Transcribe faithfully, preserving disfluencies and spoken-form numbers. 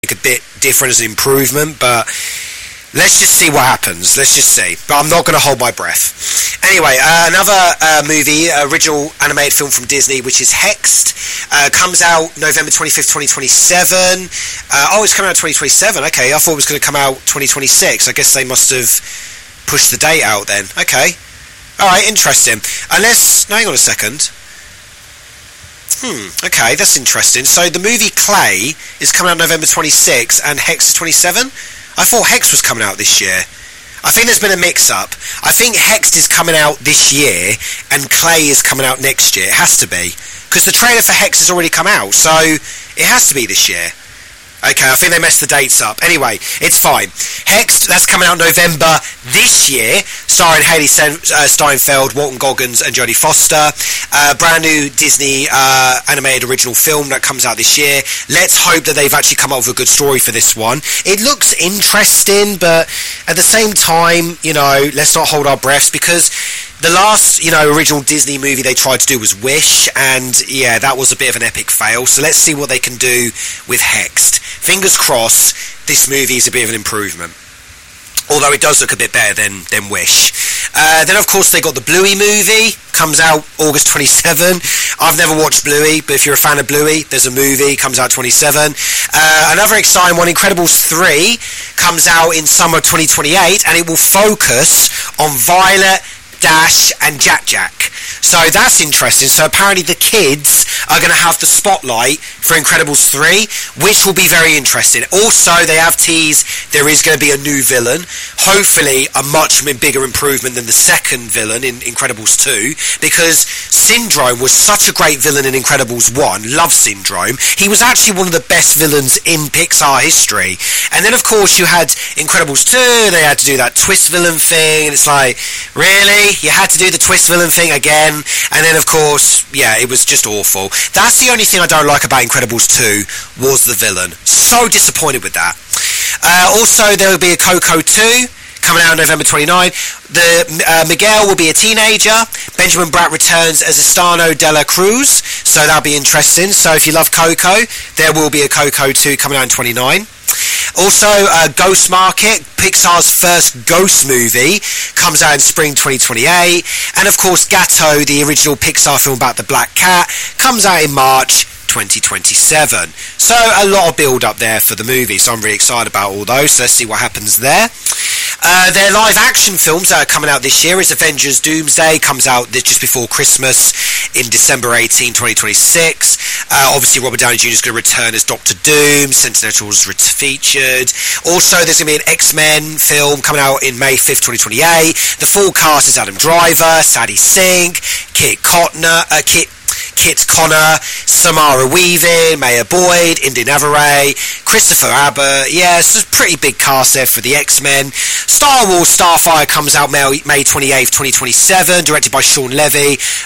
a bit different as an improvement, but let's just see what happens. Let's just see. But I'm not going to hold my breath. Anyway, uh, another uh, movie, original animated film from Disney, which is Hexed, uh, comes out November twenty-fifth, twenty twenty-seven. Uh, oh, it's coming out twenty twenty-seven. Okay, I thought it was going to come out twenty twenty-six. I guess they must have pushed the date out then. Okay. All right, interesting. Unless... No, hang on a second. Hmm, okay, that's interesting. So the movie Clay is coming out November twenty-sixth and Hex is twenty-seven? I thought Hex was coming out this year. I think there's been a mix-up. I think Hex is coming out this year and Clay is coming out next year. It has to be. Because the trailer for Hex has already come out, so it has to be this year. Okay, I think they messed the dates up. Anyway, it's fine. Hexed, that's coming out November this year, starring Haley Sen- uh, Steinfeld, Walton Goggins and Jodie Foster. Uh, brand new Disney uh, animated original film that comes out this year. Let's hope that they've actually come up with a good story for this one. It looks interesting, but at the same time, you know, let's not hold our breaths, because the last, you know, original Disney movie they tried to do was Wish, and yeah, that was a bit of an epic fail. So let's see what they can do with Hexed. Fingers crossed, this movie is a bit of an improvement. Although it does look a bit better than, than Wish. Uh, then, of course, they got the Bluey movie. Comes out August twenty-seventh. I've never watched Bluey, but if you're a fan of Bluey, there's a movie. Comes out twenty-seven. Uh, another exciting one, Incredibles three, comes out in summer twenty twenty-eight, and it will focus on Violet, Dash and Jack Jack. So that's interesting. So apparently the kids are going to have the spotlight for Incredibles three, which will be very interesting. Also, they have teased there is going to be a new villain, hopefully a much bigger improvement than the second villain in Incredibles two, because Syndrome was such a great villain in Incredibles one. Love Syndrome. He was actually one of the best villains in Pixar history. And then, of course, you had Incredibles two. They had to do that twist villain thing, and it's like, really? You had to do the twist villain thing again, and then of course, yeah, it was just awful. That's the only thing I don't like about Incredibles two, was the villain. So disappointed with that. Uh, also, there will be a Coco two coming out on November twenty-ninth. The uh, Miguel will be a teenager. Benjamin Bratt returns as Estano de la Cruz, so that'll be interesting. So if you love Coco, there will be a Coco two coming out in twenty-nine. Also, uh, Ghost Market, Pixar's first ghost movie, comes out in spring twenty twenty-eight. And of course, Gato, the original Pixar film about the black cat, comes out in March twenty twenty-seven. So a lot of build up there for the movie, so I'm really excited about all those. So let's see what happens there. Uh, their live action films that are coming out this year is Avengers Doomsday, comes out just before Christmas in December eighteenth, twenty twenty-six. Uh, obviously Robert Downey Junior is going to return as Doctor Doom. Sentinel's re- featured. Also there's going to be an X-Men film coming out in May fifth, twenty twenty-eight. The full cast is Adam Driver, Sadie Sink, Kit Cotner, uh, Kit Kit Connor, Samara Weaving, Maya Boyd, Indy Navarre, Christopher Abbott. Yeah, it's a pretty big cast there for the X-Men. Star Wars Starfire comes out May, May twenty-eighth, twenty twenty-seven, directed by Sean Levy,